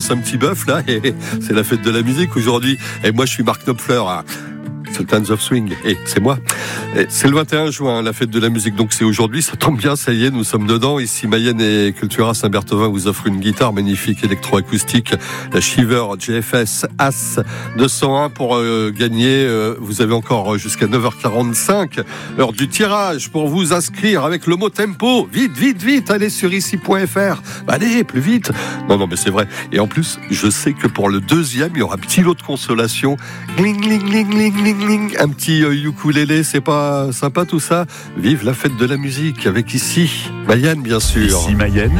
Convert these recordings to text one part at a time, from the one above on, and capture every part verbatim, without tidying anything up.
lance un petit bœuf là, et c'est la fête de la musique aujourd'hui. Et moi, je suis Mark Knopfler. Hein. Sultans of Swing, et c'est moi. Et c'est le vingt et un juin, la fête de la musique, donc c'est aujourd'hui, ça tombe bien, ça y est, nous sommes dedans. Ici, Mayenne et Cultura Saint-Berthevin vous offrent une guitare magnifique électroacoustique, la Shiver J F S A S deux cent un pour euh, gagner. Euh, vous avez encore jusqu'à neuf heures quarante-cinq, heure du tirage, pour vous inscrire avec le mot tempo. Vite, vite, vite, allez sur ici point f r. Allez, plus vite. Non, non, mais c'est vrai. Et en plus, je sais que pour le deuxième, il y aura un petit lot de consolation. Gling, gling, gling, gling, gling. Un petit euh, ukulélé, c'est pas sympa tout ça? Vive la fête de la musique avec ici Mayenne, bien sûr. Ici Mayenne,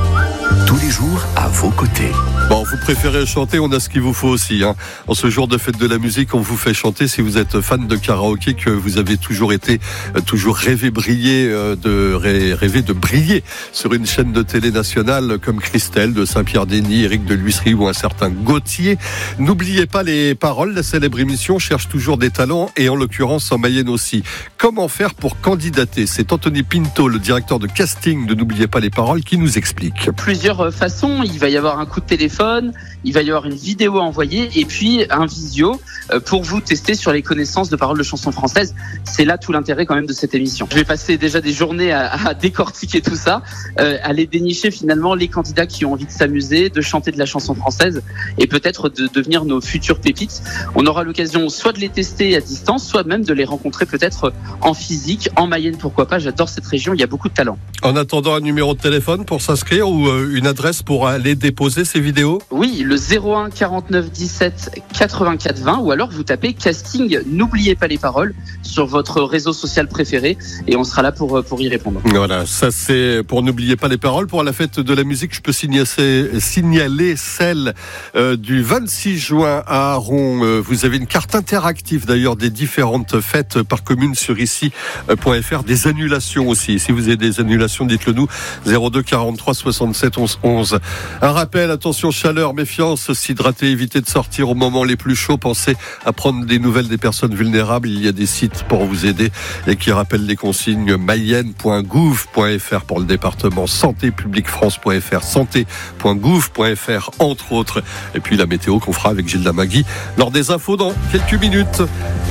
tous les jours à vos côtés. Bon, vous préférez chanter, on a ce qu'il vous faut aussi. Hein. En ce jour de fête de la musique, on vous fait chanter. Si vous êtes fan de karaoké, que vous avez toujours été, euh, toujours rêvé briller, euh, de ré, rêvé de briller sur une chaîne de télé nationale comme Christelle de Saint-Pierre-Denis, Éric de Lhuissery ou un certain Gauthier. N'oubliez pas les paroles. La célèbre émission cherche toujours des talents, et en l'occurrence en Mayenne aussi. Comment faire pour candidater? C'est Anthony Pinto, le directeur de casting de N'oubliez pas les paroles, qui nous explique. Plusieurs façons. Il va y avoir un coup de téléphone. Il va y avoir une vidéo à envoyer et puis un visio pour vous tester sur les connaissances de paroles de chansons françaises. C'est là tout l'intérêt quand même de cette émission. Je vais passer déjà des journées à, à décortiquer tout ça, euh, à aller dénicher finalement les candidats qui ont envie de s'amuser, de chanter de la chanson française et peut-être de devenir nos futures pépites. On aura l'occasion soit de les tester à distance, soit même de les rencontrer peut-être en physique, en Mayenne, pourquoi pas. J'adore cette région, il y a beaucoup de talent. En attendant, un numéro de téléphone pour s'inscrire ou une adresse pour aller déposer ces vidéos? Oui, le zéro un quarante-neuf dix-sept quatre-vingt-quatre vingt, ou alors vous tapez casting N'oubliez pas les paroles sur votre réseau social préféré et on sera là pour, pour y répondre. Voilà, ça c'est pour N'oubliez pas les paroles. Pour la fête de la musique, je peux signaler, signaler celle euh, du vingt-six juin à Aron. Euh, vous avez une carte interactive d'ailleurs des différentes fêtes par commune sur ici point f r. Des annulations aussi. Si vous avez des annulations, dites-le nous. zéro deux quarante-trois soixante-sept onze onze. Un rappel, attention, chaleur, méfiance, s'hydrater, éviter de sortir au moment les plus chauds. Pensez à prendre des nouvelles des personnes vulnérables. Il y a des sites pour vous aider et qui rappellent les consignes. mayenne point gouv point f r pour le département, santé publique france point f r, santé point gouv point f r entre autres. Et puis la météo qu'on fera avec Gilles Damagui lors des infos dans quelques minutes.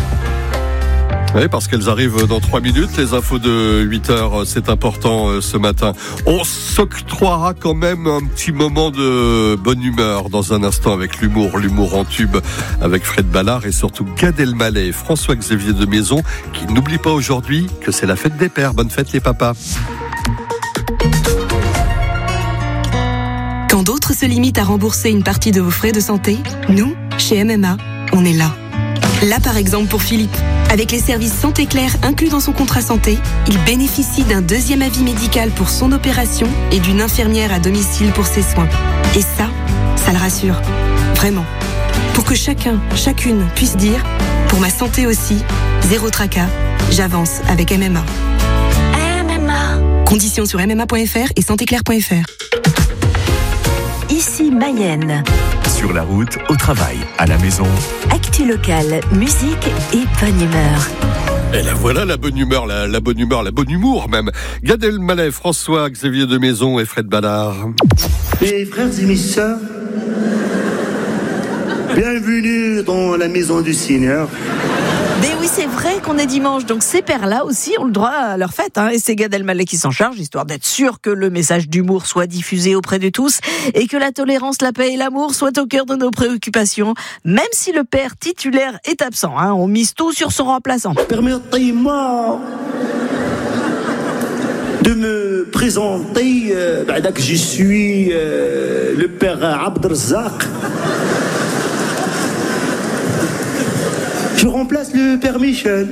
Oui, parce qu'elles arrivent dans trois minutes. Les infos de huit heures, c'est important euh, ce matin. On s'octroiera quand même un petit moment de bonne humeur dans un instant avec l'humour, l'humour en tube avec Fred Ballard et surtout Gad Elmaleh et François-Xavier de Maison qui n'oublient pas aujourd'hui que c'est la fête des pères. Bonne fête les papas. Quand d'autres se limitent à rembourser une partie de vos frais de santé, nous, chez M M A, on est là. Là par exemple pour Philippe. Avec les services Santé Claire inclus dans son contrat santé, il bénéficie d'un deuxième avis médical pour son opération et d'une infirmière à domicile pour ses soins. Et ça, ça le rassure. Vraiment. Pour que chacun, chacune puisse dire « Pour ma santé aussi, zéro tracas, j'avance avec M M A ». M M A. Conditions sur m m a point f r et santé claire point f r. Ici Mayenne. Sur la route, au travail, à la maison. Actu locale, musique et bonne humeur. Et là voilà la bonne humeur, la, la bonne humeur, la bonne humour même. Gad Elmaleh, François-Xavier de Maison et Fred Ballard. Mes frères et mes sœurs, bienvenue dans la maison du Seigneur. Mais oui, c'est vrai qu'on est dimanche, donc ces pères-là aussi ont le droit à leur fête, hein, et c'est Gad Elmaleh qui s'en charge, histoire d'être sûr que le message d'humour soit diffusé auprès de tous, et que la tolérance, la paix et l'amour soient au cœur de nos préoccupations, même si le père titulaire est absent, hein, on mise tout sur son remplaçant. Permettez-moi de me présenter, euh, bah, que je suis euh, le père Abdelrazak. Je remplace le père Michel,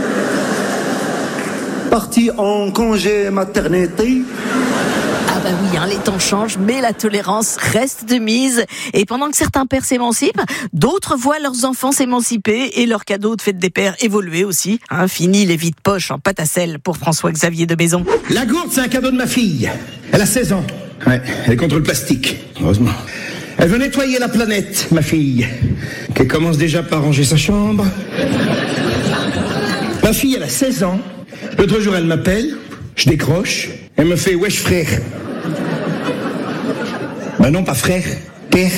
parti en congé maternité. Ah bah oui, hein, les temps changent, mais la tolérance reste de mise. Et pendant que certains pères s'émancipent, d'autres voient leurs enfants s'émanciper et leurs cadeaux de fête des pères évoluer aussi. Hein, fini les vides poches en pâte à sel pour François-Xavier de Maison. La gourde, c'est un cadeau de ma fille. Elle a seize ans. Ouais, elle est contre le plastique, heureusement. Elle veut nettoyer la planète, ma fille, qui commence déjà par ranger sa chambre. Ma fille, elle a seize ans. L'autre jour, elle m'appelle, je décroche, elle me fait « Wesh frère ». Ben non, pas frère.